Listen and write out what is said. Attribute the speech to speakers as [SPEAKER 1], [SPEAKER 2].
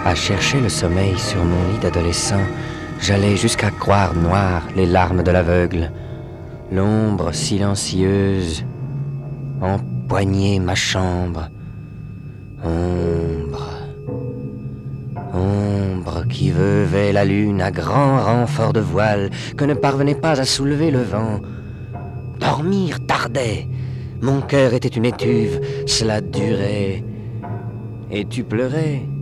[SPEAKER 1] À chercher le sommeil sur mon lit d'adolescent, j'allais jusqu'à croire noires les larmes de l'aveugle. L'ombre silencieuse empoignait ma chambre. Ombre, ombre qui veuvait la lune à grand renfort de voile que ne parvenait pas à soulever le vent. Dormir tardait, mon cœur était une étuve, cela durait. Et tu pleurais,